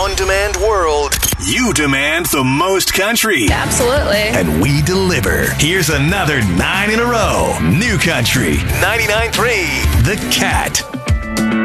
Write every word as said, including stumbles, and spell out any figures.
on-demand world, you demand the most country. Absolutely. And we deliver. Here's another nine in a row. New Country. ninety-nine point three The Cat.